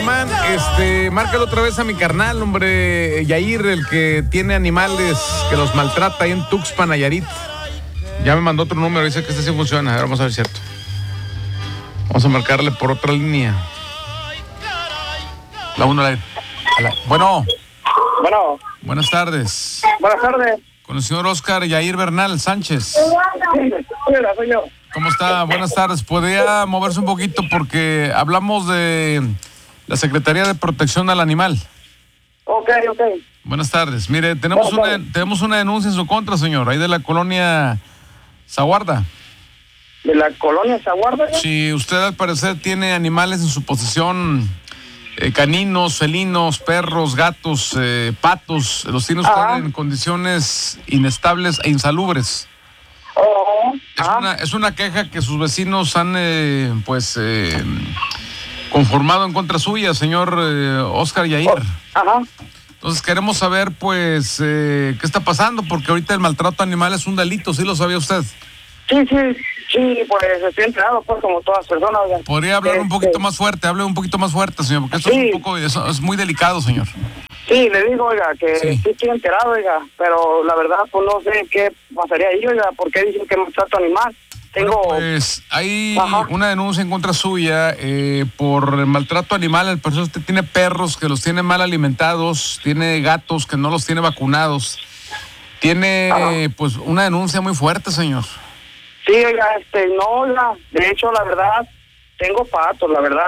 Man, márcalo otra vez a mi carnal, hombre, Yair, el que tiene animales que los maltrata ahí en Tuxpan, Nayarit. Ya me mandó otro número, dice que este sí funciona. A ver, vamos a ver si es cierto. Vamos a marcarle por otra línea. La 1 a la... Bueno. Bueno. Buenas tardes. Buenas tardes. Con el señor Oscar Yair Bernal Sánchez. Sí, hola, soy yo. ¿Cómo está? Buenas tardes. ¿Podría moverse un poquito? Porque hablamos de la Secretaría de Protección al Animal. Ok. Buenas tardes. Mire, tenemos una denuncia en su contra, señor, ahí de la colonia Zaguarda. ¿De la colonia Zaguarda? Sí, usted al parecer tiene animales en su posesión, caninos, felinos, perros, gatos, patos. Los tiene usted en condiciones inestables e insalubres. Es una queja que sus vecinos han, conformado en contra suya, señor Oscar Yair. Entonces queremos saber, pues, qué está pasando, porque ahorita el maltrato animal es un delito, ¿sí lo sabía usted? Sí, pues estoy enterado, pues, como todas las personas. Oiga. ¿Podría hablar un poquito más fuerte? Hable un poquito más fuerte, señor, porque esto es muy delicado, señor. Sí, le digo, oiga, que sí estoy enterado, oiga, pero la verdad, pues, no sé qué pasaría ahí, oiga, porque dicen que maltrato animal. Pues hay una denuncia en contra suya por maltrato animal. El personal usted tiene perros que los tiene mal alimentados, tiene gatos que no los tiene vacunados. Tiene pues una denuncia muy fuerte, señor. Sí, oiga, no, oiga, de hecho, la verdad, tengo patos, la verdad.